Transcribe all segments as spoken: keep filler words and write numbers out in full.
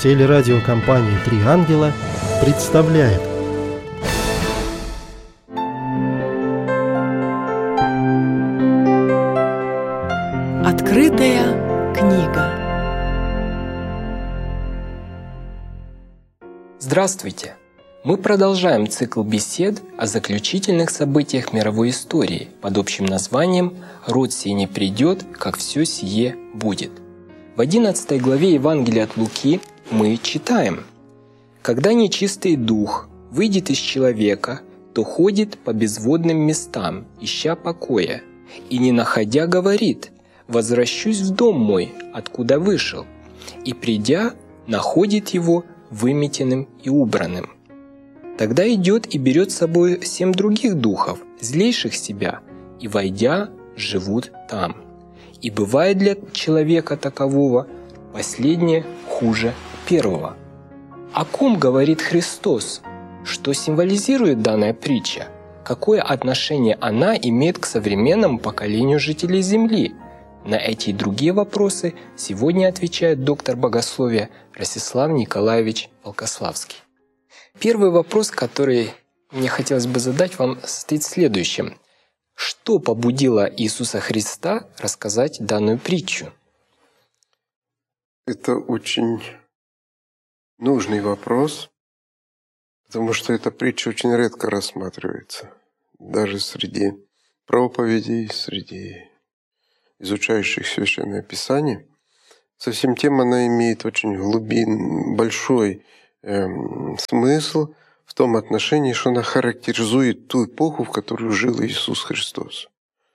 Телерадиокомпания «Три ангела» представляет. Открытая книга. Здравствуйте! Мы продолжаем цикл бесед о заключительных событиях мировой истории под общим названием «Род сей не придет, как все сие будет». В одиннадцатой главе Евангелия от Луки мы читаем: «Когда нечистый дух выйдет из человека, то ходит по безводным местам, ища покоя, и, не находя, говорит: возвращусь в дом мой, откуда вышел, и, придя, находит его выметенным и убранным. Тогда идет и берет с собой семь других духов, злейших себя, и, войдя, живут там. И бывает для человека такового последнее хуже первого». О ком говорит Христос? Что символизирует данная притча? Какое отношение она имеет к современному поколению жителей Земли? На эти и другие вопросы сегодня отвечает доктор богословия Ростислав Николаевич Волкославский. Первый вопрос, который мне хотелось бы задать вам, состоит в следующем. Что побудило Иисуса Христа рассказать данную притчу? Это очень нужный вопрос, потому что эта притча очень редко рассматривается. Даже среди проповедей, среди изучающих Священное Писание. Совсем тем она имеет очень глубин, большой эм, смысл в том отношении, что она характеризует ту эпоху, в которую жил Иисус Христос.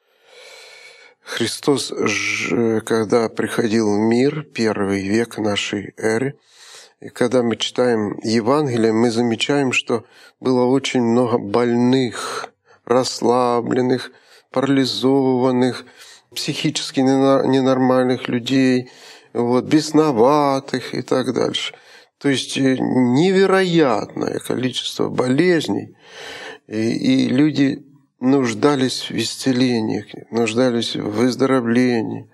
Христос, когда приходил в мир, первый век нашей эры, и когда мы читаем Евангелие, мы замечаем, что было очень много больных, расслабленных, парализованных, психически ненормальных людей, вот, бесноватых и так дальше. То есть невероятное количество болезней, и, и люди нуждались в исцелении, нуждались в выздоровлении.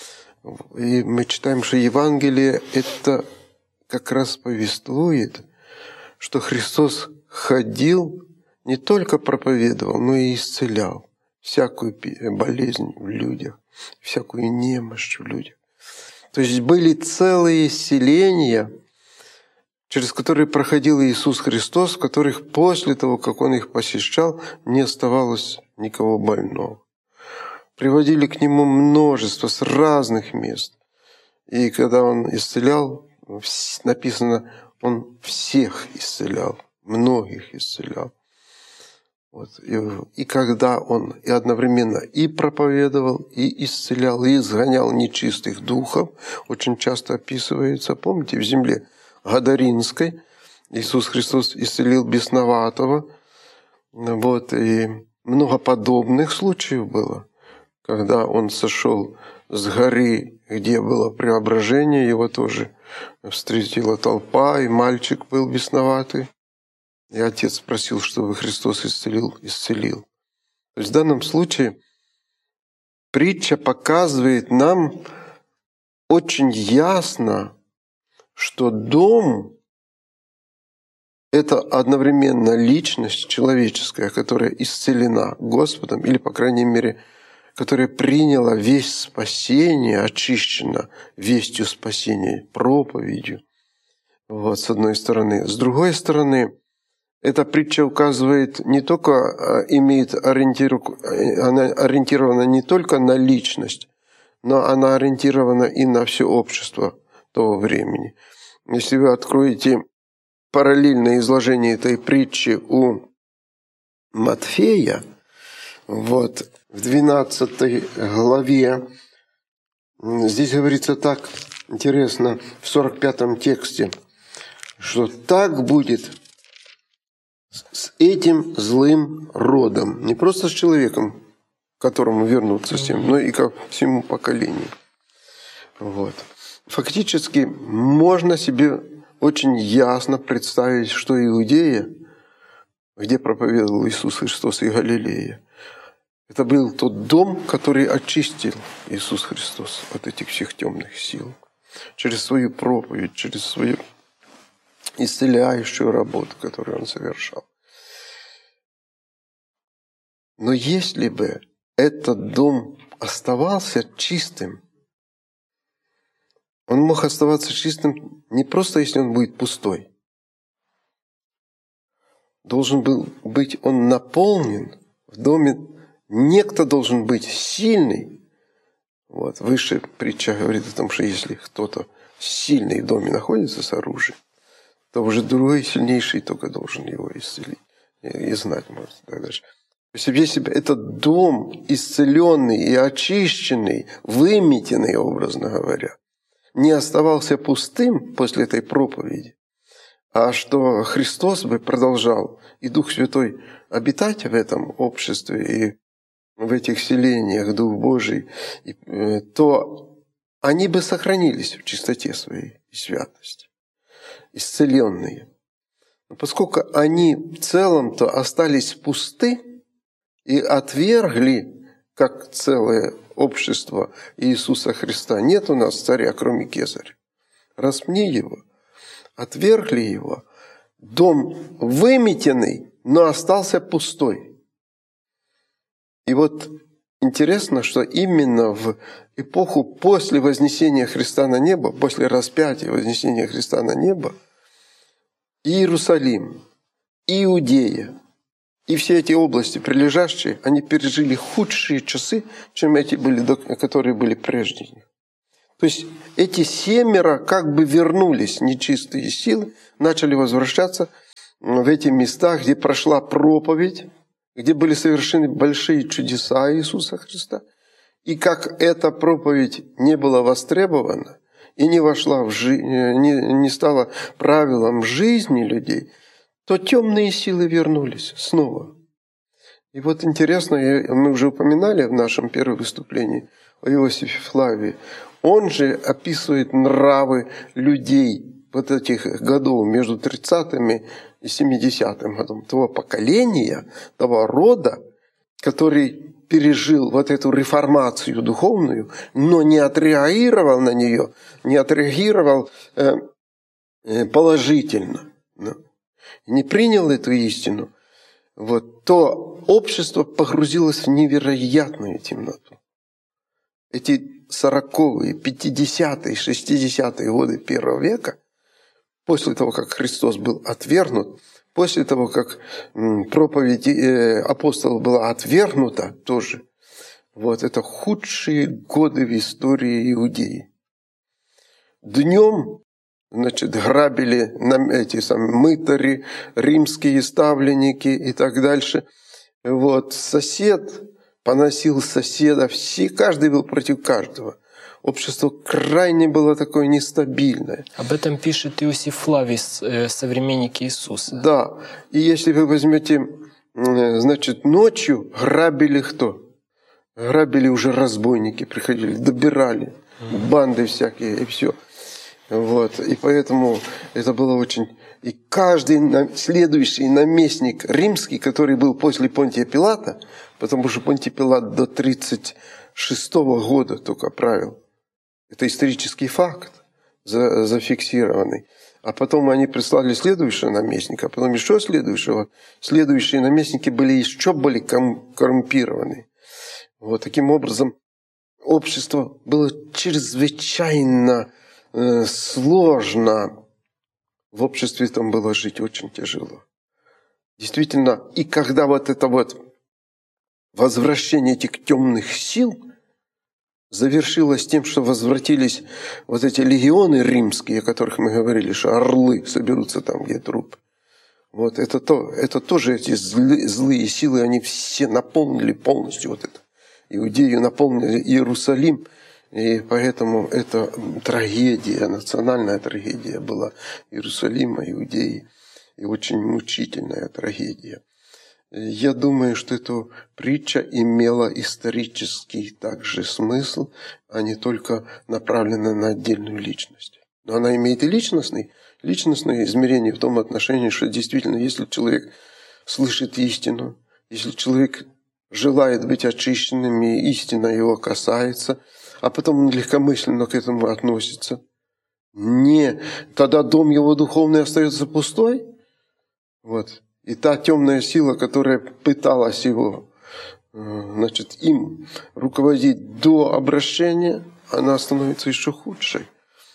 И мы читаем, что Евангелие это как раз повествует, что Христос ходил, не только проповедовал, но и исцелял всякую болезнь в людях, всякую немощь в людях. То есть были целые селения, через которые проходил Иисус Христос, в которых после того, как Он их посещал, не оставалось никого больного. Приводили к Нему множество с разных мест. И когда Он исцелял, написано, Он всех исцелял, многих исцелял. Вот. И, и когда Он и одновременно и проповедовал, и исцелял, и изгонял нечистых духов, очень часто описывается, помните, в земле Гадаринской Иисус Христос исцелил бесноватого. Вот, и много подобных случаев было, когда Он сошел с горы, где было преображение, его тоже встретила толпа, и мальчик был бесноватый. И отец спросил, чтобы Христос исцелил, исцелил. То есть в данном случае притча показывает нам очень ясно, что дом – это одновременно личность человеческая, которая исцелена Господом, или, по крайней мере, которая приняла весть спасения, очищена вестью спасения, проповедью. Вот, с одной стороны. С другой стороны, эта притча указывает не только, имеет ориентир, она ориентирована не только на личность, но она ориентирована и на все общество того времени. Если вы откроете параллельное изложение этой притчи у Матфея, вот, в двенадцатой главе, здесь говорится так, интересно, в сорок пятом тексте, что так будет с этим злым родом, не просто с человеком, к которому вернутся всем, но и ко всему поколению. Вот. Фактически можно себе очень ясно представить, что Иудея, где проповедовал Иисус Христос, и Галилея, это был тот дом, который очистил Иисус Христос от этих всех темных сил. Через свою проповедь, через свое исцеляющую работу, которую он совершал. Но если бы этот дом оставался чистым, он мог оставаться чистым не просто, если он будет пустой. Должен был быть он наполнен, в доме некто должен быть сильный. Вот, выше притча говорит о том, что если кто-то сильный в доме находится с оружием, то уже другой сильнейший только должен его исцелить. И знать может так дальше. То есть, если бы этот дом исцеленный и очищенный, выметенный, образно говоря, не оставался пустым после этой проповеди, а что Христос бы продолжал и Дух Святой обитать в этом обществе и в этих селениях, Дух Божий, то они бы сохранились в чистоте своей и святости, исцеленные. Но поскольку они в целом-то остались пусты и отвергли, как целое общество Иисуса Христа, нет у нас царя, кроме Кесаря, распни его, отвергли его, дом выметенный, но остался пустой. И вот интересно, что именно в эпоху после вознесения Христа на небо, после распятия вознесения Христа на небо, Иерусалим, Иудея и все эти области прилежащие, они пережили худшие часы, чем эти, были, которые были прежде них. То есть эти семеро как бы вернулись, нечистые силы, начали возвращаться в эти места, где прошла проповедь, где были совершены большие чудеса Иисуса Христа. И как эта проповедь не была востребована и не вошла в жизнь, не, не стала правилом жизни людей, то темные силы вернулись снова. И вот интересно, мы уже упоминали в нашем первом выступлении о Иосифе Флавии, он же описывает нравы людей вот этих годов между тридцатыми и семидесятым годом, того поколения, того рода, который пережил вот эту реформацию духовную, но не отреагировал на нее, не отреагировал э, положительно, да, не принял эту истину, вот, то общество погрузилось в невероятную темноту. Эти сороковые, пятидесятые, шестидесятые годы первого века, после того, как Христос был отвергнут, после того, как проповедь апостолов была отвергнута тоже, вот это худшие годы в истории Иудеи. Днем, значит, грабили эти самые мытари, римские ставленники и так дальше. Вот, сосед поносил соседа, все, каждый был против каждого. Общество крайне было такое нестабильное. Об этом пишет Иосиф Флавий, современник Иисуса. Да, и если вы возьмете, значит, ночью грабили кто? Грабили уже разбойники, приходили, добирали, банды всякие и все. Вот, и поэтому это было очень... И каждый следующий наместник римский, который был после Понтия Пилата, потому что Понтий Пилат до тридцать шестого года только правил, это исторический факт, зафиксированный. А потом они прислали следующего наместника, а потом еще следующего. Следующие наместники были еще более коррумпированы. Вот таким образом общество было чрезвычайно э, сложно. В обществе там было жить очень тяжело. Действительно, и когда вот это вот возвращение этих темных сил завершилось тем, что возвратились вот эти легионы римские, о которых мы говорили, что орлы соберутся там, где труп. Вот это, то, это тоже эти злые, злые силы, они все наполнили полностью вот это. Иудею наполнили Иерусалим, и поэтому это трагедия, национальная трагедия была Иерусалима, Иудеи, и очень мучительная трагедия. Я думаю, что эта притча имела исторический также смысл, а не только направлена на отдельную личность. Но она имеет и личностный, личностное измерение в том отношении, что действительно, если человек слышит истину, если человек желает быть очищенным, и истина его касается, а потом он легкомысленно к этому относится, не, тогда дом его духовный остается пустой. Вот. И та темная сила, которая пыталась его, значит, им руководить до обращения, она становится еще худшей.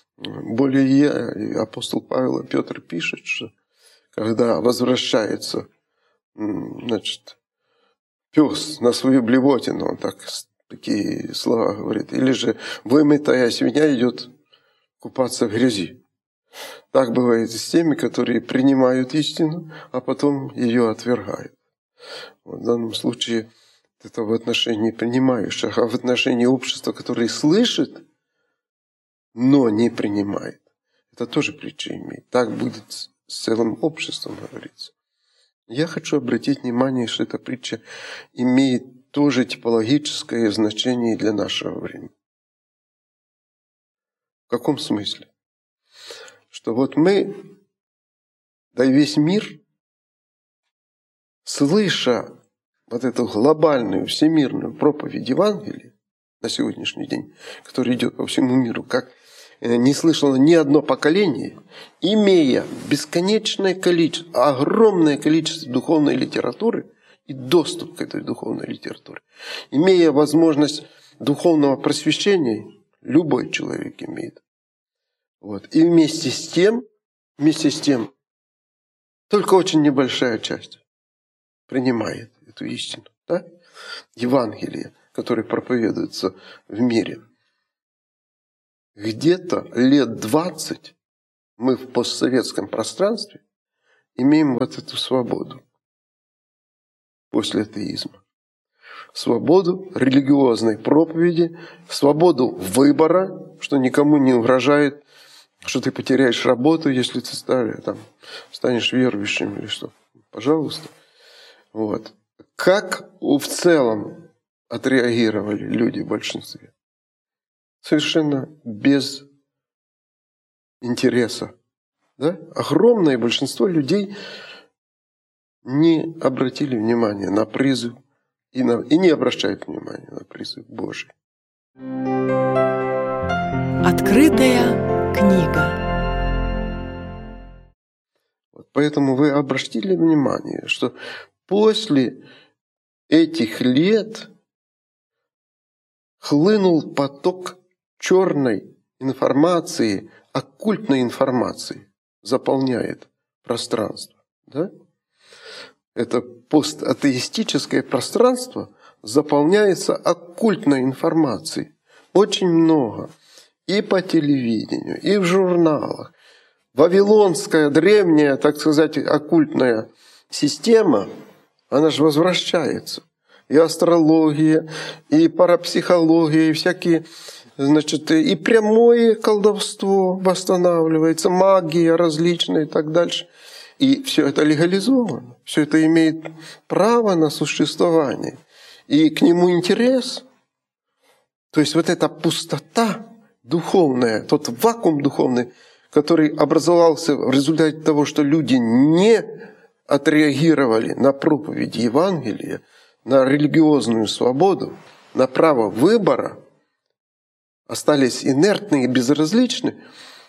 Более апостол Павел и Петр пишет, что когда возвращается, значит, пес на свою блевотину, он так, такие слова говорит, или же вымытая свинья идет купаться в грязи. Так бывает и с теми, которые принимают истину, а потом ее отвергают. В данном случае это в отношении принимающих, а в отношении общества, которое слышит, но не принимает. Это тоже притча имеет. Так будет с целым обществом, говорится. Я хочу обратить внимание, что эта притча имеет тоже типологическое значение для нашего времени. В каком смысле? Что вот мы, да и весь мир, слыша вот эту глобальную, всемирную проповедь Евангелия на сегодняшний день, которая идет по всему миру, как не слышало ни одно поколение, имея бесконечное количество, огромное количество духовной литературы и доступ к этой духовной литературе, имея возможность духовного просвещения, любой человек имеет. Вот. И вместе с тем, вместе с тем, только очень небольшая часть принимает эту истину. Да? Евангелие, которое проповедуется в мире. Где-то лет двадцать мы в постсоветском пространстве имеем вот эту свободу после атеизма. Свободу религиозной проповеди, свободу выбора, что никому не угрожает, что ты потеряешь работу, если ты станешь, там, станешь верующим или что. Пожалуйста. Вот. Как в целом отреагировали люди в большинстве? Совершенно без интереса. Да? Огромное большинство людей не обратили внимания на призыв и, на, и не обращают внимания на призыв Божий. Открытая книга. Вот поэтому вы обратили внимание, что после этих лет хлынул поток черной информации, оккультной информации, заполняет пространство. Да? Это постатеистическое пространство заполняется оккультной информацией. Очень много. И по телевидению, и в журналах. Вавилонская, древняя, так сказать, оккультная система, она же возвращается. И астрология, и парапсихология, и всякие, значит, и прямое колдовство восстанавливается, магия различная и так дальше. И все это легализовано, все это имеет право на существование. И к нему интерес. То есть вот эта пустота духовная, тот вакуум духовный, который образовался в результате того, что люди не отреагировали на проповедь Евангелия, на религиозную свободу, на право выбора, остались инертны и безразличны,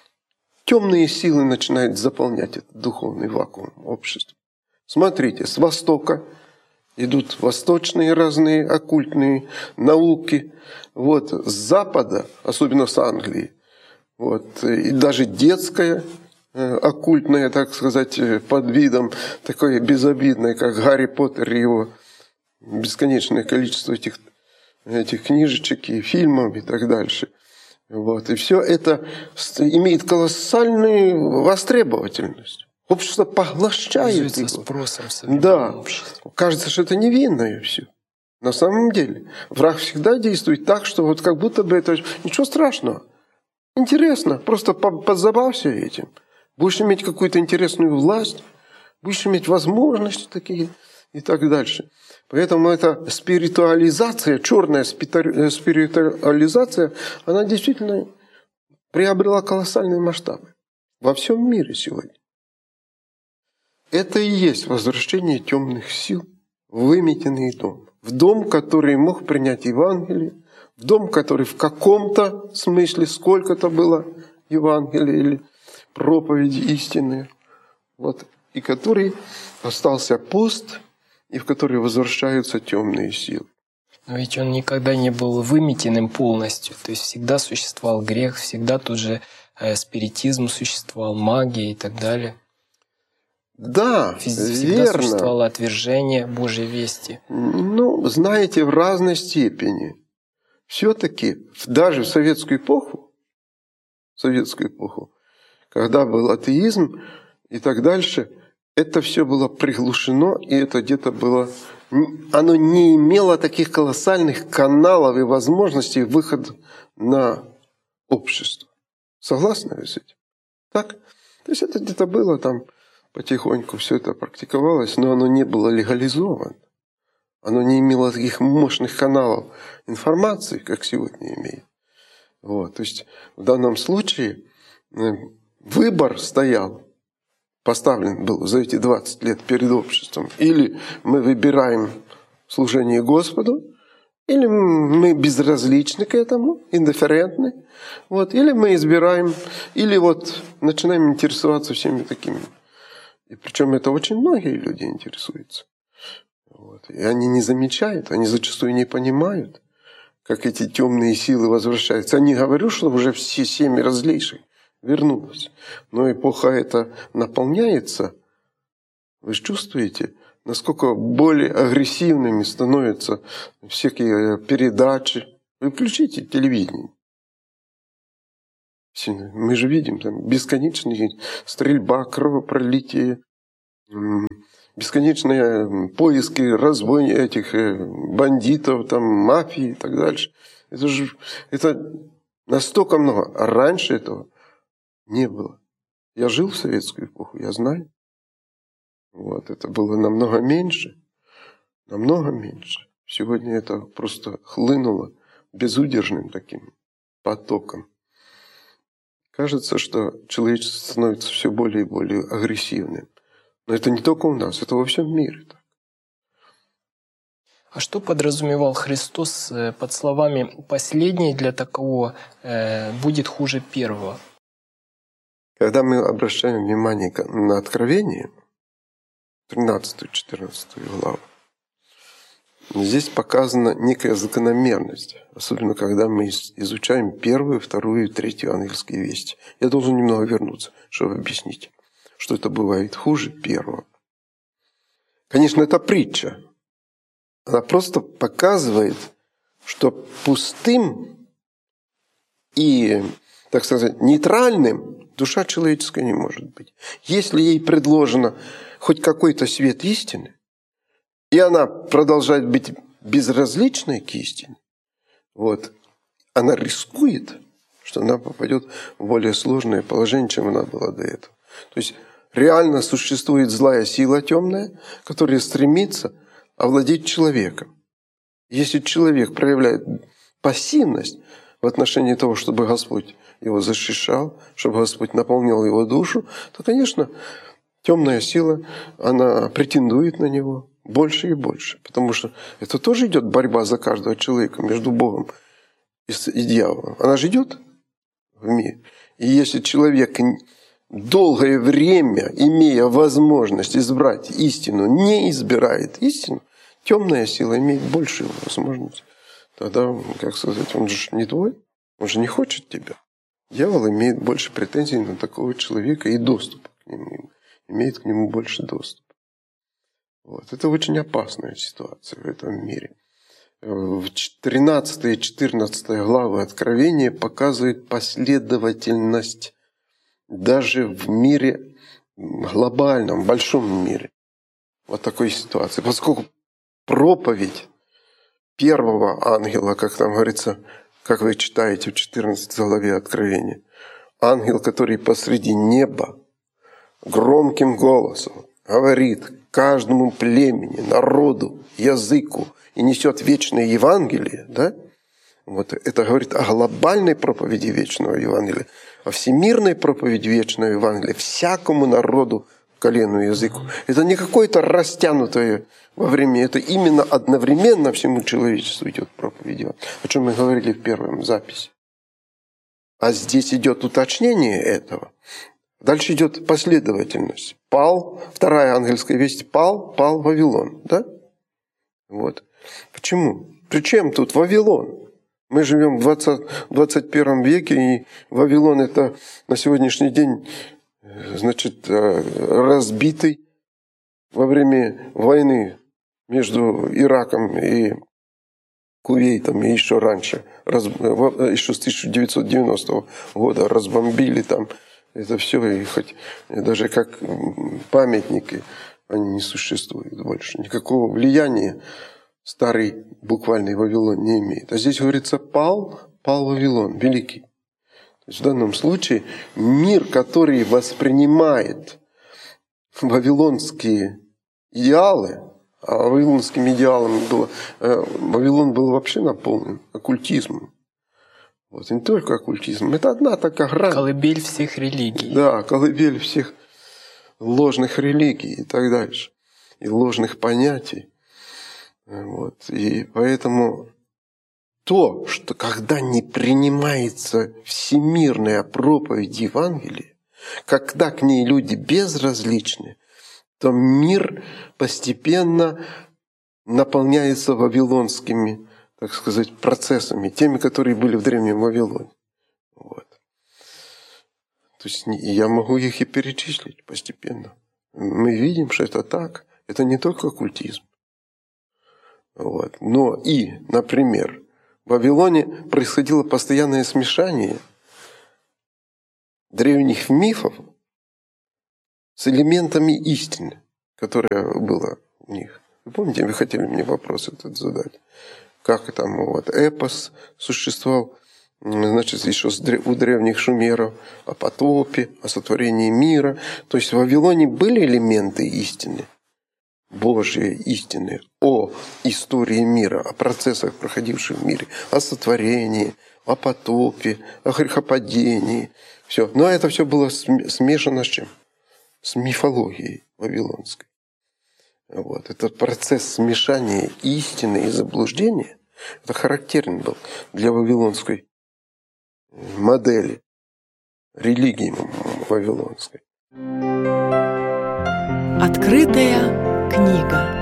темные силы начинают заполнять этот духовный вакуум общества. Смотрите, с востока идут восточные разные оккультные науки. Вот, с запада, особенно с Англии, вот, и даже детская, оккультная, так сказать, под видом такой безобидной, как Гарри Поттер и его бесконечное количество этих, этих книжечек и фильмов и так дальше. Вот. И все это имеет колоссальную востребовательность. Общество поглощает его. Спросом да. Общества. Кажется, что это невинное все. На самом деле. Враг всегда действует так, что вот как будто бы это ничего страшного. Интересно. Просто позабавься этим. Будешь иметь какую-то интересную власть, будешь иметь возможности такие и так дальше. Поэтому эта спиритуализация, черная спиритуализация, она действительно приобрела колоссальные масштабы во всем мире сегодня. Это и есть возвращение темных сил в выметенный дом. В дом, который мог принять Евангелие, в дом, который в каком-то смысле сколько-то было Евангелия или проповеди истины, вот, и который остался пуст, и в который возвращаются темные силы. Но ведь он никогда не был выметенным полностью, то есть всегда существовал грех, всегда тут же э, спиритизм существовал, магия и так далее. Да, Всегда верно. существовало отвержение Божьей вести. Ну, знаете, в разной степени. Все-таки даже в советскую эпоху, в советскую эпоху, когда был атеизм и так дальше, это все было приглушено, и это где-то было... Оно не имело таких колоссальных каналов и возможностей выхода на общество. Согласны вы с этим? Так? То есть это где-то было там... Потихоньку все это практиковалось, но оно не было легализовано. Оно не имело таких мощных каналов информации, как сегодня имеет. Вот. То есть в данном случае выбор стоял, поставлен был за эти двадцать лет перед обществом. Или мы выбираем служение Господу, или мы безразличны к этому, индифферентны, вот, или мы избираем, или вот начинаем интересоваться всеми такими. И причем это очень многие люди интересуются. Вот. И они не замечают, они зачастую не понимают, как эти темные силы возвращаются. Я не говорю, что уже все семь разлейших вернулось. Но эпоха эта наполняется. Вы чувствуете, насколько более агрессивными становятся всякие передачи. Вы включите телевидение. Мы же видим, там бесконечная стрельба, кровопролитие, бесконечные поиски, разбой этих бандитов, там, мафии и так дальше. Это же это настолько много. А раньше этого не было. Я жил в советскую эпоху, я знаю. Вот, это было намного меньше. Намного меньше. Сегодня это просто хлынуло безудержным таким потоком. Кажется, что человечество становится все более и более агрессивным. Но это не только у нас, это во всем мире. А что подразумевал Христос под словами «последний для такого э, будет хуже первого»? Когда мы обращаем внимание на Откровение, тринадцатую-четырнадцатую главу, здесь показана некая закономерность, особенно когда мы изучаем первую, вторую и третью ангельские вести. Я должен немного вернуться, чтобы объяснить, что это бывает хуже первого. Конечно, это притча. Она просто показывает, что пустым и, так сказать, нейтральным душа человеческая не может быть. Если ей предложено хоть какой-то свет истины, и она продолжает быть безразличной к истине, вот, она рискует, что она попадет в более сложное положение, чем она была до этого. То есть реально существует злая сила темная, которая стремится овладеть человеком. Если человек проявляет пассивность в отношении того, чтобы Господь его защищал, чтобы Господь наполнял его душу, то, конечно, темная сила, она претендует на него больше и больше. Потому что это тоже идет борьба за каждого человека между Богом и дьяволом. Она же идет в мире. И если человек долгое время, имея возможность избрать истину, не избирает истину, темная сила имеет большую возможность. Тогда, как сказать, он же не твой, он же не хочет тебя. Дьявол имеет больше претензий на такого человека и доступ к нему, имеет к нему больше доступа. Вот. Это очень опасная ситуация в этом мире. В тринадцатой и четырнадцатой главы Откровения показывает последовательность даже в мире глобальном, большом мире. Вот такой ситуации. Поскольку проповедь первого ангела, как там говорится, как вы читаете в четырнадцатой главе Откровения, ангел, который посреди неба громким голосом говорит каждому племени, народу, языку и несет вечное Евангелие, да? Вот это говорит о глобальной проповеди вечного Евангелия, о всемирной проповеди вечного Евангелия всякому народу, колену и языку. Это не какое-то растянутое во времени, это именно одновременно всему человечеству идет проповедь, о чем мы говорили в первом записи. А здесь идет уточнение этого. Дальше идет последовательность. Пал, вторая ангельская весть, пал, пал Вавилон. Да? Вот. Почему? Причем тут Вавилон? Мы живем в двадцать первом веке, и Вавилон это на сегодняшний день, значит, разбитый во время войны между Ираком и Кувейтом, и еще раньше, еще с тысяча девятьсот девяностого года разбомбили там это все, и хоть даже как памятники они не существуют больше. Никакого влияния старый буквальный Вавилон не имеет. А здесь говорится «пал, пал Вавилон, великий». То есть в данном случае мир, который воспринимает вавилонские идеалы, а вавилонским идеалом было, Вавилон был вообще наполнен оккультизмом. Вот, и не только оккультизм. Это одна такая грань. Колыбель всех религий. Да, колыбель всех ложных религий и так дальше. И ложных понятий. Вот. И поэтому то, что когда не принимается всемирная проповедь Евангелия, когда к ней люди безразличны, то мир постепенно наполняется вавилонскими, так сказать, процессами, теми, которые были в Древнем Вавилоне. Вот. То есть я могу их и перечислить постепенно. Мы видим, что это так. Это не только оккультизм. Вот. Но и, например, в Вавилоне происходило постоянное смешание древних мифов с элементами истины, которая была в них. Вы помните, вы хотели мне вопрос этот задать? Как там вот эпос существовал, значит, еще у древних шумеров, о потопе, о сотворении мира. То есть в Вавилоне были элементы истины, Божьей истины, о истории мира, о процессах, проходивших в мире, о сотворении, о потопе, о грехопадении. Все. Но это все было смешано с чем? С мифологией вавилонской. Вот. Этот процесс смешания истины и заблуждения, это характерен был для вавилонской модели, религии вавилонской. Открытая книга.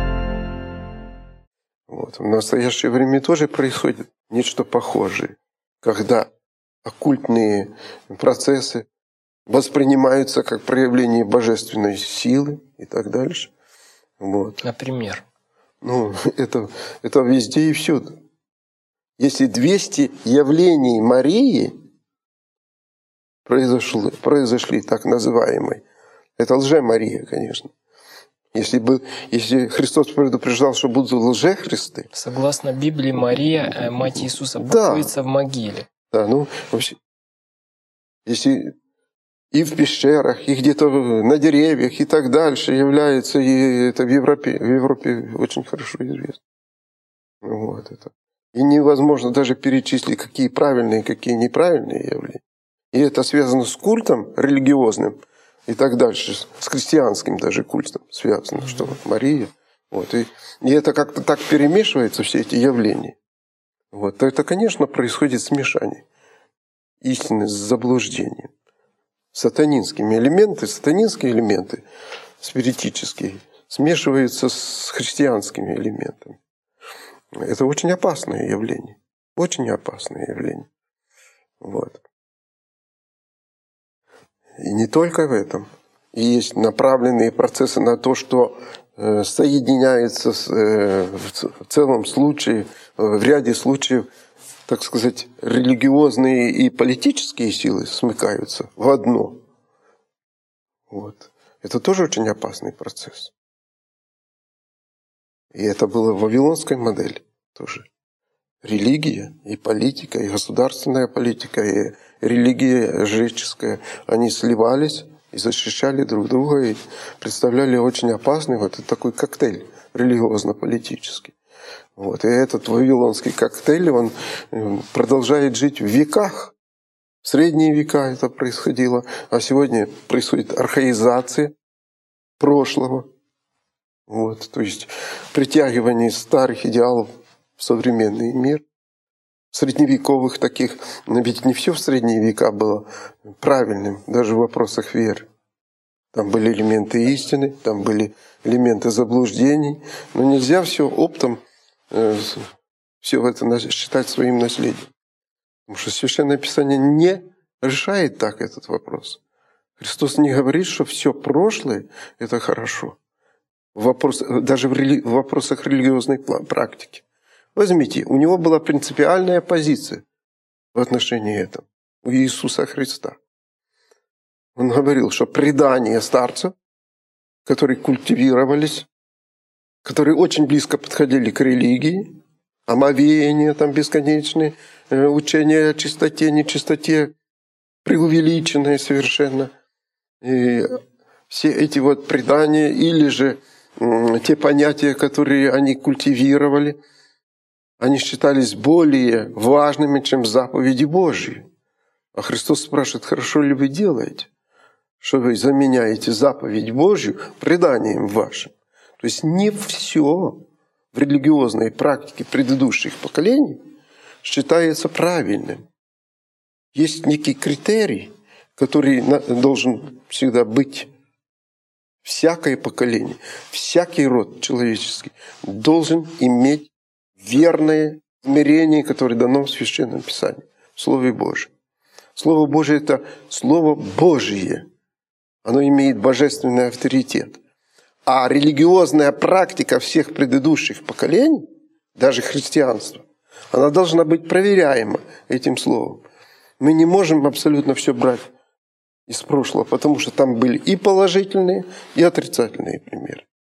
Вот. В настоящее время тоже происходит нечто похожее, когда оккультные процессы воспринимаются как проявление божественной силы и так дальше. Вот. Например? Ну, это, это везде и всюду. Если двести явлений Марии произошли, произошли так называемые, это лже-Мария, конечно. Если, бы, если Христос предупреждал, что будут лже-христы. Согласно Библии, Мария, мать Иисуса, покоится да. в могиле. Да, ну, вообще, если и в пещерах, и где-то на деревьях, и так дальше является, и это в Европе, в Европе очень хорошо известно. Вот это. И невозможно даже перечислить, какие правильные, какие неправильные явления. И это связано с культом религиозным и так дальше, с христианским даже культом связано, mm-hmm. что вот Мария. Вот, и, и это как-то так перемешивается, все эти явления. Вот, то это, конечно, происходит смешание истины с заблуждением. Сатанинскими элементы, сатанинские элементы, спиритические, смешиваются с христианскими элементами. Это очень опасное явление. Очень опасное явление. Вот. И не только в этом. И есть направленные процессы на то, что э, соединяется с, э, в целом случае, в ряде случаев, так сказать, религиозные и политические силы смыкаются в одно. Вот. Это тоже очень опасный процесс. И это было в вавилонской модели тоже. Религия и политика, и государственная политика, и религия жреческая, они сливались и защищали друг друга, и представляли очень опасный вот такой коктейль религиозно-политический. Вот. И этот вавилонский коктейль, он продолжает жить в веках. В средние века это происходило, а сегодня происходит архаизация прошлого. Вот. То есть притягивание старых идеалов в современный мир. средневековых таких, но ведь не все в средние века было правильным, даже в вопросах веры. Там были элементы истины, там были элементы заблуждений, но нельзя все оптом, э, все это считать своим наследием. Потому что Священное Писание не решает так этот вопрос. Христос не говорит, что все прошлое – это хорошо. Вопрос, даже в, рели, в вопросах религиозной практики. Возьмите, у него была принципиальная позиция в отношении этого, у Иисуса Христа. Он говорил, что предания старцев, которые культивировались, которые очень близко подходили к религии, омовения там бесконечные, учения о чистоте, нечистоте, преувеличенные совершенно. И все эти вот предания или же те понятия, которые они культивировали, они считались более важными, чем заповеди Божьи. А Христос спрашивает, хорошо ли вы делаете, что вы заменяете заповедь Божью преданием вашим. То есть не все в религиозной практике предыдущих поколений считается правильным. Есть некий критерий, который должен всегда быть. Всякое поколение, всякий род человеческий должен иметь верное измерение, которое дано в Священном Писании, в Слове Божьем. Слово Божие – это Слово Божие. Оно имеет божественный авторитет. А религиозная практика всех предыдущих поколений, даже христианства, она должна быть проверяема этим словом. Мы не можем абсолютно все брать из прошлого, потому что там были и положительные, и отрицательные примеры.